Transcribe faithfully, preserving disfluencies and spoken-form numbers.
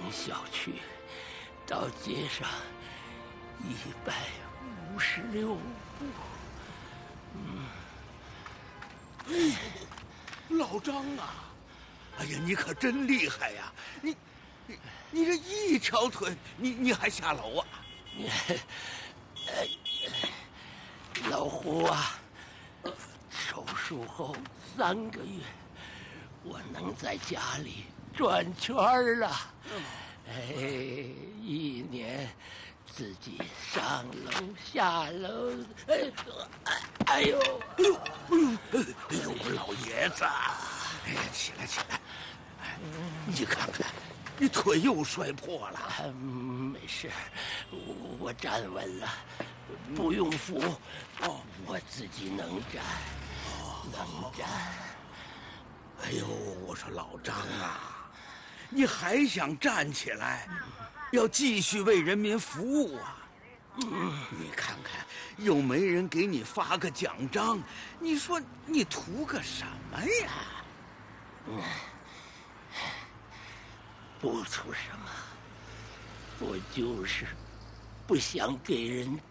小区到街上一百五十六步。嗯， 哎，老张啊，哎呀，你可真厉害呀！你，你，你这一条腿，你你还下楼啊？ 老胡啊，手术后三个月，我能在家里转圈了。哎，一年自己上楼下楼，哎，哎呦， 哎呦，哎呦，哎呦，我老爷子，哎呀，起来起来，哎，你看看，你腿又摔破了。 没事，我我站稳了，不用扶，哦，我自己能站，能站。 哎呦，我说老张啊，你还想站起来，要继续为人民服务啊？嗯，你看看，又没人给你发个奖章，你说你图个什么呀？ 嗯，不图什么，我就是不想给人